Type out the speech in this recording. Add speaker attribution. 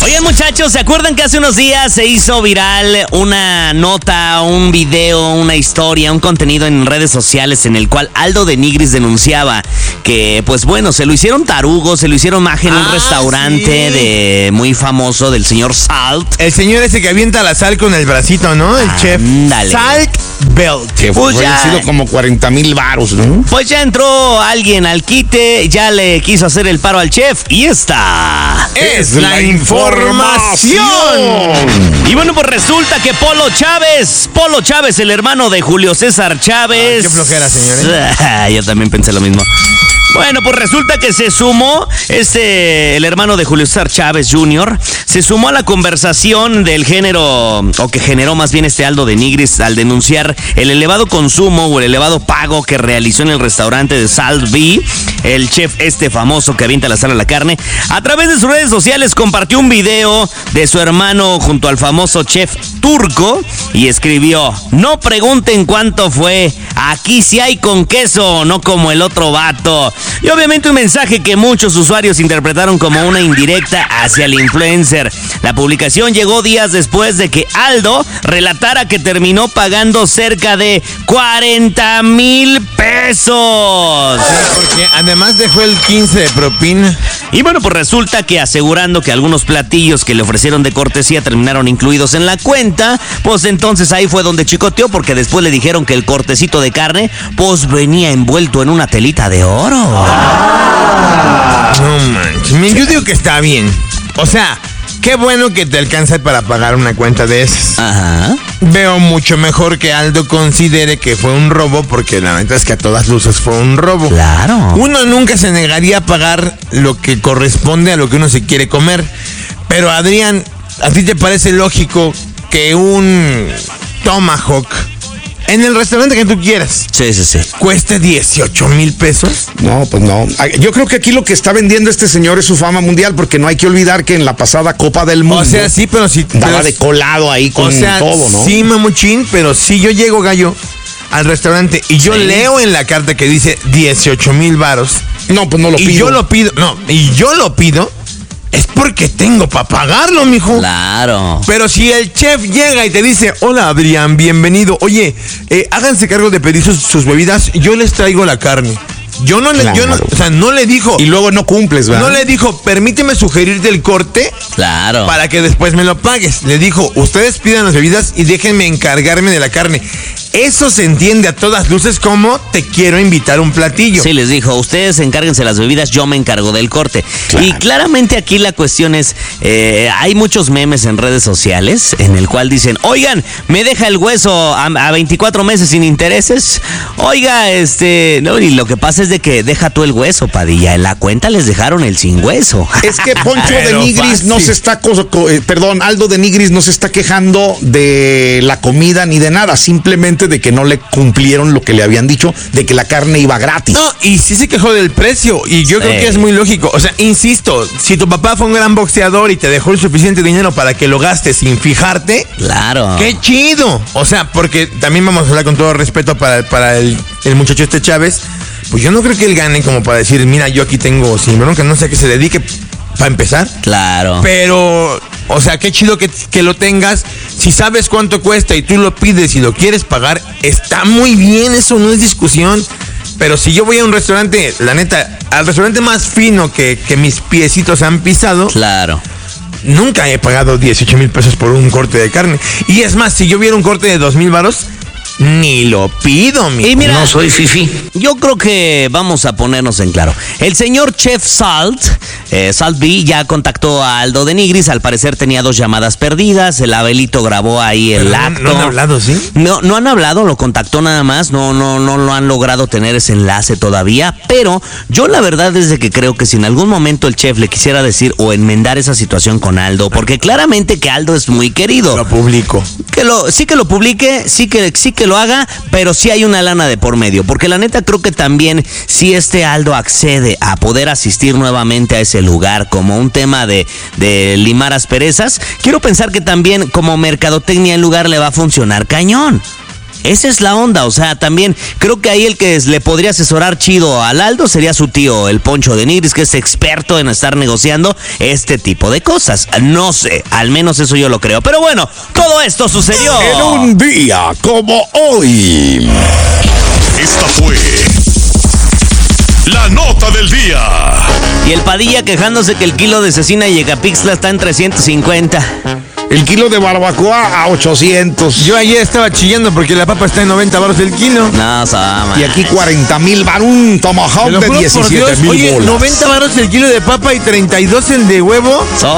Speaker 1: Oigan, muchachos, ¿se acuerdan que hace unos días se hizo viral una nota, un video, una historia, un contenido en redes sociales en el cual Aldo de Nigris denunciaba que, pues bueno, se lo hicieron tarugo, se lo hicieron maje en un restaurante de muy famoso del señor Salt?
Speaker 2: El señor ese que avienta la sal con el bracito, ¿no? El chef. Salt Belt.
Speaker 3: Que fue sido como 40,000 varos, ¿no?
Speaker 1: Pues ya entró alguien al quite, ya le quiso hacer el paro al chef y esta
Speaker 2: es la información.
Speaker 1: Y bueno, pues resulta que Polo Chávez, el hermano de Julio César Chávez.
Speaker 2: Qué flojera, señores.
Speaker 1: Yo también pensé lo mismo. Bueno, pues resulta que se sumó el hermano de Julio César Chávez Jr., se sumó a la conversación del género, o que generó más bien Aldo de Nigris al denunciar el elevado consumo o el elevado pago que realizó en el restaurante de Salt B, el chef famoso que avienta la sal a la carne. A través de sus redes sociales compartió un video de su hermano junto al famoso chef turco y escribió: "No pregunten cuánto fue, aquí sí hay con queso, no como el otro vato". Y obviamente un mensaje que muchos usuarios interpretaron como una indirecta hacia el influencer. La publicación llegó días después de que Aldo relatara que terminó pagando cerca de 40,000 pesos.
Speaker 2: Porque además dejó el 15 de propina.
Speaker 1: Y bueno, pues resulta que asegurando que algunos platillos que le ofrecieron de cortesía terminaron incluidos en la cuenta, pues entonces ahí fue donde chicoteó, porque después le dijeron que el cortecito de carne pues venía envuelto en una telita de oro.
Speaker 2: No manches, yo digo que está bien. O sea, qué bueno que te alcanza para pagar una cuenta de esas.
Speaker 1: Ajá.
Speaker 2: Veo mucho mejor que Aldo considere que fue un robo, porque la verdad es que a todas luces fue un robo.
Speaker 1: Claro.
Speaker 2: Uno nunca se negaría a pagar lo que corresponde a lo que uno se quiere comer. Pero Adrián, ¿a ti te parece lógico que un tomahawk en el restaurante que tú quieras
Speaker 1: Sí.
Speaker 2: cueste 18,000 pesos?
Speaker 3: No, pues no. Yo creo que aquí lo que está vendiendo este señor es su fama mundial, porque no hay que olvidar que en la pasada Copa del Mundo,
Speaker 2: O sea, sí, pero si
Speaker 3: daba de colado ahí con todo, ¿no?
Speaker 2: Sí, mamuchín, pero si yo llego, gallo, al restaurante y yo leo en la carta que dice 18,000 varos.
Speaker 3: No, pues no lo pido.
Speaker 2: Y yo lo pido, es porque tengo para pagarlo, mijo.
Speaker 1: Claro.
Speaker 2: Pero si el chef llega y te dice: "Hola, Adrián, bienvenido. Oye, háganse cargo de pedir sus bebidas, yo les traigo la carne". No le dijo.
Speaker 3: Y luego no cumples, ¿verdad?
Speaker 2: No le dijo: "Permíteme sugerirte el corte
Speaker 1: Claro.
Speaker 2: para que después me lo pagues". Le dijo: "Ustedes pidan las bebidas y déjenme encargarme de la carne". Eso se entiende a todas luces como: te quiero invitar un platillo.
Speaker 1: Sí, les dijo: ustedes encárguense las bebidas, yo me encargo del corte.
Speaker 3: Claro.
Speaker 1: Y claramente aquí la cuestión es, hay muchos memes en redes sociales en el cual dicen: oigan, me deja el hueso a 24 meses sin intereses. Oiga, no, y lo que pasa es de que deja tú el hueso, Padilla, en la cuenta les dejaron el sin hueso.
Speaker 3: Es que Poncho de
Speaker 2: Pero
Speaker 3: Nigris no
Speaker 2: fácil.
Speaker 3: se está, Aldo de Nigris no se está quejando de la comida ni de nada, simplemente de que no le cumplieron lo que le habían dicho, de que la carne iba gratis.
Speaker 2: No, y sí se quejó del precio, y yo creo que es muy lógico. O sea, insisto, si tu papá fue un gran boxeador y te dejó el suficiente dinero para que lo gastes sin fijarte,
Speaker 1: Claro.
Speaker 2: ¡qué chido! O sea, porque también vamos a hablar con todo respeto para el muchacho Chávez. Pues yo no creo que él gane como para decir: "Mira, yo aquí tengo sin bronca", no sé a qué se dedique para empezar.
Speaker 1: Claro.
Speaker 2: Pero, o sea, qué chido que lo tengas. Si sabes cuánto cuesta y tú lo pides y lo quieres pagar, está muy bien, eso no es discusión. Pero si yo voy a un restaurante, la neta, al restaurante más fino que mis piecitos han pisado,
Speaker 1: Claro.
Speaker 2: nunca he pagado 18,000 pesos por un corte de carne. Y es más, si yo viera un corte de 2,000 varos, ni lo pido, mi.
Speaker 1: Y mira,
Speaker 3: No soy fifí.
Speaker 1: yo creo que vamos a ponernos en claro. El señor Chef Salt B, ya contactó a Aldo de Nigris. Al parecer tenía 2 llamadas perdidas. El Abelito grabó ahí el acto.
Speaker 2: ¿No han hablado, sí?
Speaker 1: No han hablado, lo contactó nada más. No lo han logrado tener ese enlace todavía. Pero yo la verdad es de que creo que si en algún momento el chef le quisiera decir o enmendar esa situación con Aldo, porque claramente que Aldo es muy querido.
Speaker 2: Lo publico.
Speaker 1: Sí que lo publique, sí que lo haga, pero sí hay una lana de por medio, porque la neta creo que también si Aldo accede a poder asistir nuevamente a ese lugar como un tema de limar asperezas, quiero pensar que también como mercadotecnia el lugar le va a funcionar cañón. Esa es la onda, o sea, también creo que ahí el que le podría asesorar chido al Aldo sería su tío, el Poncho de Nigris, que es experto en estar negociando este tipo de cosas. No sé, al menos eso yo lo creo. Pero bueno, todo esto sucedió
Speaker 3: en un día como hoy.
Speaker 4: Esta fue la nota del día.
Speaker 1: Y el Padilla quejándose que el kilo de cecina y Yecapixtla está en 350.
Speaker 3: El kilo de barbacoa a 800.
Speaker 2: Yo ayer estaba chillando porque la papa está en 90 baros el kilo.
Speaker 1: No, Sama.
Speaker 3: Y aquí 40,000 bar, un tomahawk
Speaker 2: Te lo
Speaker 3: de
Speaker 2: juro por Dios,
Speaker 3: 17,000
Speaker 2: oye,
Speaker 3: bolas.
Speaker 2: 90 baros el kilo de papa y 32 el de huevo.